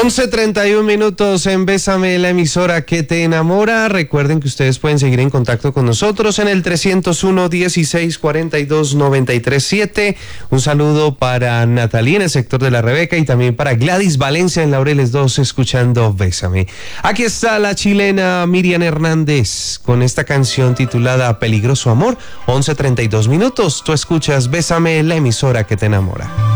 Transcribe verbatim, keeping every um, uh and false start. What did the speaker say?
once treinta y un minutos en Bésame, la emisora que te enamora. Recuerden que ustedes pueden seguir en contacto con nosotros en el trescientos uno, dieciséis, cuarenta y dos, noventa y tres, siete. Un saludo para Natalie en el sector de la Rebeca y también para Gladys Valencia en Laureles dos escuchando Bésame. Aquí está la chilena Miriam Hernández con esta canción titulada Peligroso Amor. once treinta y dos minutos. Tú escuchas Bésame, la emisora que te enamora.